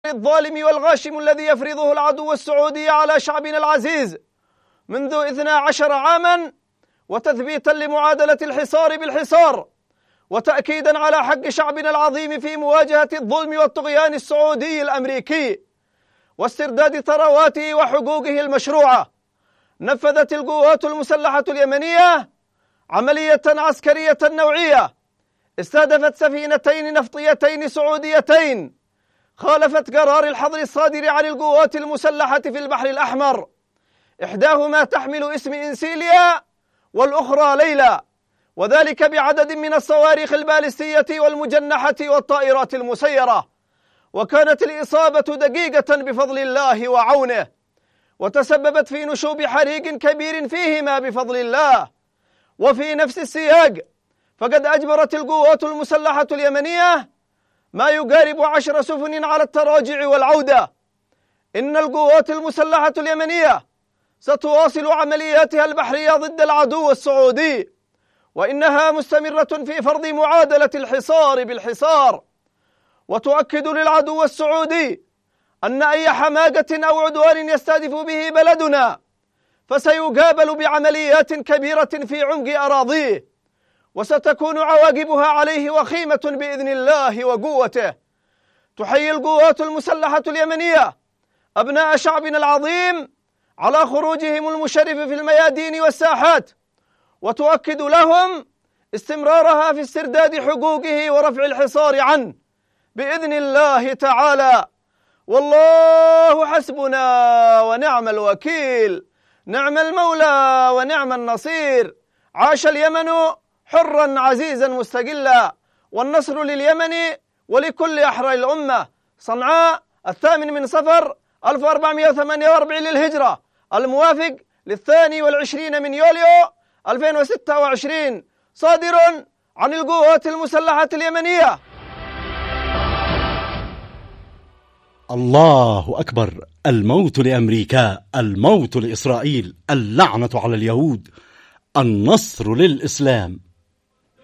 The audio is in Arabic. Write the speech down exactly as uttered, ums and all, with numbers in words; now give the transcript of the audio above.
الظالم والغاشم الذي يفرضه العدو السعودي على شعبنا العزيز منذ اثنا عشر عاما، وتثبيتا لمعادلة الحصار بالحصار، وتأكيدا على حق شعبنا العظيم في مواجهة الظلم والطغيان السعودي الأمريكي واسترداد ثرواته وحقوقه المشروعة، نفذت القوات المسلحة اليمنية عملية عسكرية نوعية استهدفت سفينتين نفطيتين سعوديتين خالفت قرار الحظر الصادر عن القوات المسلحة في البحر الأحمر، إحداهما تحمل اسم إنسيليا والأخرى ليلى، وذلك بعدد من الصواريخ البالستية والمجنحة والطائرات المسيرة، وكانت الإصابة دقيقة بفضل الله وعونه، وتسببت في نشوب حريق كبير فيهما بفضل الله. وفي نفس السياق فقد أجبرت القوات المسلحة اليمنية ما يقارب عشر سفن على التراجع والعودة. إن القوات المسلحة اليمنية ستواصل عملياتها البحرية ضد العدو السعودي، وإنها مستمرة في فرض معادلة الحصار بالحصار، وتؤكد للعدو السعودي أن أي حماقة أو عدوان يستهدف به بلدنا فسيقابل بعمليات كبيرة في عمق أراضيه، وستكون عواقبها عليه وخيمة بإذن الله وقوته. تحيي القوات المسلحة اليمنية أبناء شعبنا العظيم على خروجهم المشرف في الميادين والساحات، وتؤكد لهم استمرارها في استرداد حقوقه ورفع الحصار عنه بإذن الله تعالى. والله حسبنا ونعم الوكيل، نعم المولى ونعم النصير. عاش اليمن حرا عزيزا مستقلا، والنصر لليمن ولكل أحرار الأمة. صنعاء الثامن من صفر ألف وأربعمائة وثمانية وأربعين للهجرة، الموافق للثاني والعشرين من يوليو ألفين وستة وعشرين، صادر عن القوات المسلحة اليمنية. الله أكبر، الموت لأمريكا، الموت لإسرائيل، اللعنة على اليهود، النصر للإسلام.